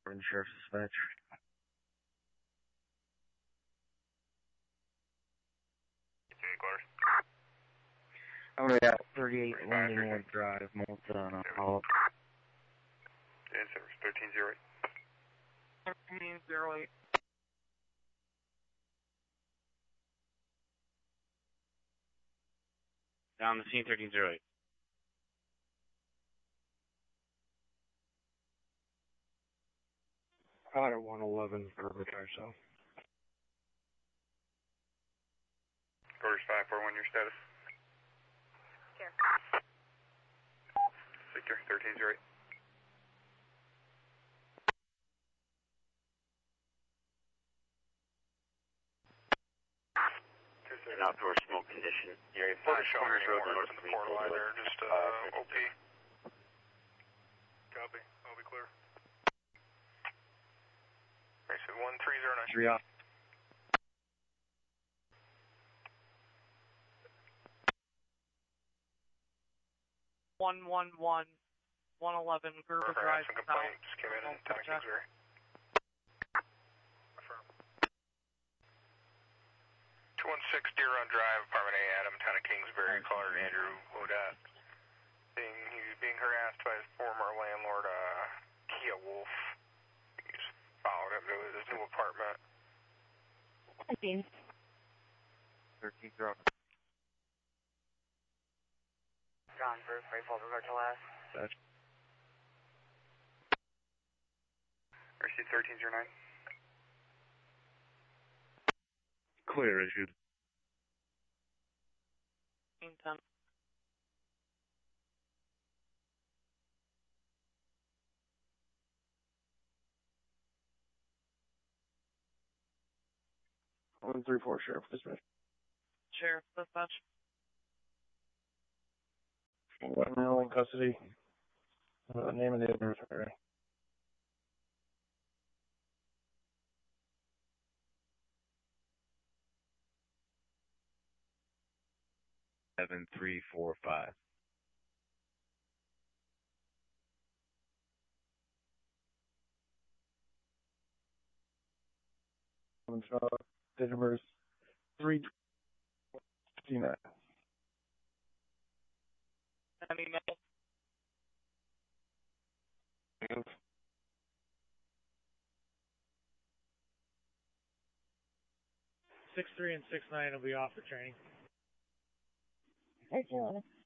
Gordon Sheriff's Dispatch. I'm gonna be at 38 Landing Wood Drive, Malta, on a call. Service 1308. 1308. Down the scene, 1308. Out at 111 River Drive South. Orders 541, your status? Here. Victor, 1308. An outdoor smoke condition. Area 5 Not showing Corners Road, anymore. north It's of the port line there. Just OP. Copy. I'll be clear. Alright, so 1309. 3 off. One 111 Gerber Drive Some South. complaint just came in and Town Kingsbury. Affirm. 216 Deer Run Drive, Apartment A, Adam, Town of Kingsbury, caller Andrew Wodat. He was being harassed by his former landlord, Kia Wolf. He just followed him to his new apartment. 13 drop. John, first, Rayfall, revert to last. Dispatch. RC 1309. Clear issued. 10. One 134 Sheriff Dispatch. Sheriff Dispatch. One male in custody. Name of the adversary. Seven 345. Date of birth 329. Any male? 6'3" and 6'9" will be off for training. 1311.